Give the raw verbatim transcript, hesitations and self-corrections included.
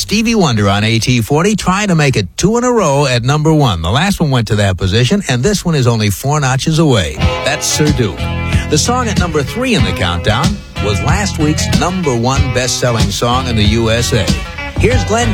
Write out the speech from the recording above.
Stevie Wonder on A T forty, trying to make it two in a row at number one. The last one went to that position, and this one is only four notches away. That's Sir Duke. The song at number three in the countdown was last week's number one best-selling song in the U S A. Here's Glenn